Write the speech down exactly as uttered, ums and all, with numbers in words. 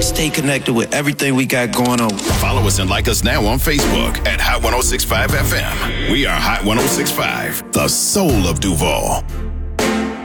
stay connected with everything we got going on. Follow us and like us now on Facebook at Hot ten sixty-five F M. We are Hot ten sixty-five, the soul of Duval.